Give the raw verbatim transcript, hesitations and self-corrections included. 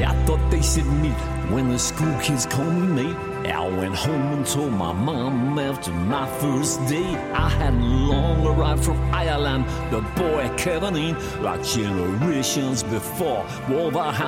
I thought they said meet when the school kids called me mate. I went home and told my mom after my first day I hadn't long arrived from Ireland. The boy Kevin ain't like generations before. Wolverhampton